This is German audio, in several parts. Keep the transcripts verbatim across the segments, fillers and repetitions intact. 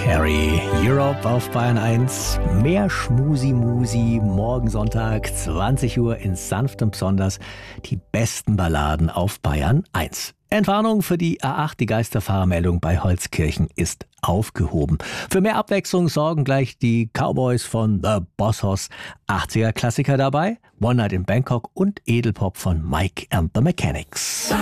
Carey, Europe auf Bayern eins. Mehr Schmusi-Musi, morgen Sonntag, zwanzig Uhr in sanftem Besonders. Die besten Balladen auf Bayern eins. Entwarnung für die A acht, die Geisterfahrermeldung bei Holzkirchen ist aufgehoben. Für mehr Abwechslung sorgen gleich die Cowboys von The Boss Hoss. achtziger-Klassiker dabei, One Night in Bangkok und Edelpop von Mike and the Mechanics.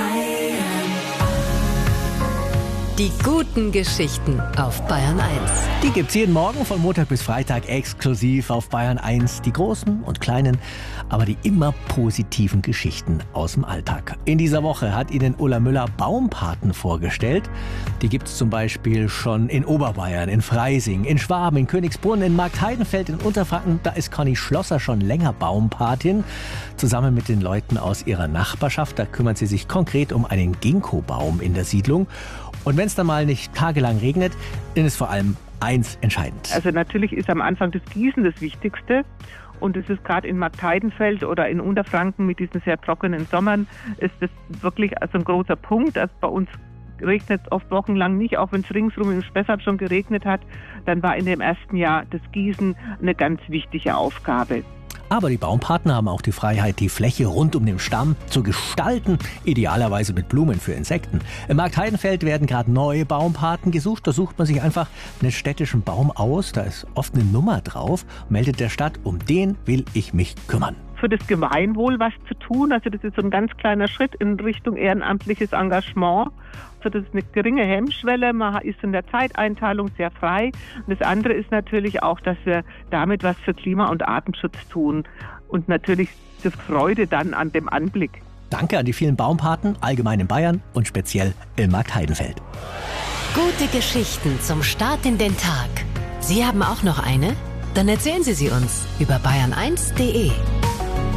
Die guten Geschichten auf Bayern eins. Die gibt's jeden Morgen von Montag bis Freitag exklusiv auf Bayern eins. Die großen und kleinen, aber die immer positiven Geschichten aus dem Alltag. In dieser Woche hat Ihnen Ulla Müller Baumpaten vorgestellt. Die gibt's zum Beispiel schon in Oberbayern, in Freising, in Schwaben, in Königsbrunn, in Marktheidenfeld, in Unterfranken. Da ist Conny Schlosser schon länger Baumpatin. Zusammen mit den Leuten aus ihrer Nachbarschaft. Da kümmert sie sich konkret um einen Ginkgo-Baum in der Siedlung. Und wenn es dann mal nicht tagelang regnet, dann ist vor allem eins entscheidend. Also natürlich ist am Anfang das Gießen das Wichtigste. Und es ist gerade in Marktheidenfeld oder in Unterfranken mit diesen sehr trockenen Sommern, ist das wirklich also ein großer Punkt. Also bei uns regnet es oft wochenlang nicht, auch wenn es ringsrum im Spessart schon geregnet hat. Dann war in dem ersten Jahr das Gießen eine ganz wichtige Aufgabe. Aber die Baumpaten haben auch die Freiheit, die Fläche rund um den Stamm zu gestalten, idealerweise mit Blumen für Insekten. Im Marktheidenfeld werden gerade neue Baumpaten gesucht. Da sucht man sich einfach einen städtischen Baum aus, da ist oft eine Nummer drauf, meldet der Stadt, um den will ich mich kümmern. Für das Gemeinwohl was zu tun, also das ist so ein ganz kleiner Schritt in Richtung ehrenamtliches Engagement. Also das ist eine geringe Hemmschwelle, man ist in der Zeiteinteilung sehr frei. Und das andere ist natürlich auch, dass wir damit was für Klima- und Artenschutz tun und natürlich die Freude dann an dem Anblick. Danke an die vielen Baumpaten, allgemein in Bayern und speziell in Marktheidenfeld. Gute Geschichten zum Start in den Tag. Sie haben auch noch eine? Dann erzählen Sie sie uns über bayern eins punkt de.